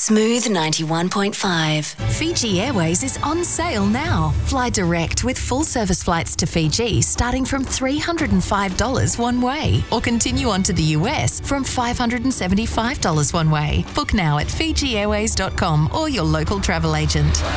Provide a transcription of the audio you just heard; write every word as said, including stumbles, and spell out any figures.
Smooth ninety-one point five. Fiji Airways is on sale now. Fly direct with full service flights to Fiji starting from three hundred five dollars one way, or continue on to the U S from five hundred seventy-five dollars one way. Book now at fiji airways dot com or your local travel agent.